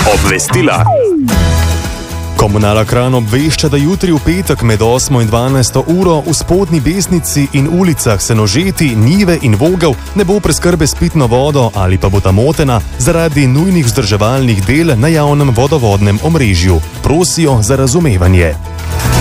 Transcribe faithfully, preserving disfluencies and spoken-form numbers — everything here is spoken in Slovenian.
Obvestila. Komunala Kranj obvešča, da jutri v petek med osmo in dvanajsto uro v Spodnji Besnici in ulicah Senožeti, Njive in Vogel ne bo preskrbe s pitno vodo ali pa bo ta motena zaradi nujnih vzdrževalnih del na javnem vodovodnem omrežju. Prosijo za razumevanje.